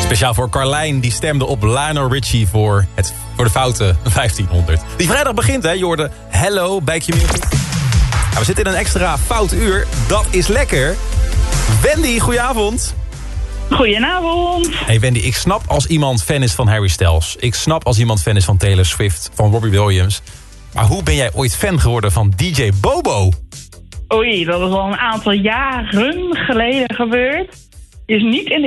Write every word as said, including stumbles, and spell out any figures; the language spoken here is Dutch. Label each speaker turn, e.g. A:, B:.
A: Speciaal voor Carlijn, die stemde op Lionel Richie voor, het, voor de foute vijftienhonderd. Die vrijdag begint, hè. Je hoorde Hello bij Q-Music. Nou, we zitten in een extra fout uur. Dat is lekker. Wendy, goedenavond.
B: Goedenavond.
A: Hey Wendy, ik snap als iemand fan is van Harry Styles. Ik snap als iemand fan is van Taylor Swift, van Robbie Williams. Maar hoe ben jij ooit fan geworden van D J Bobo?
B: Oei, dat is al een aantal jaren geleden gebeurd. Is niet in de